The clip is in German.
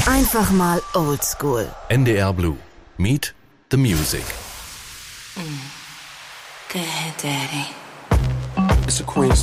Einfach mal oldschool. NDR Blue. Meet the Music. Go ahead, Daddy. It's a Queen's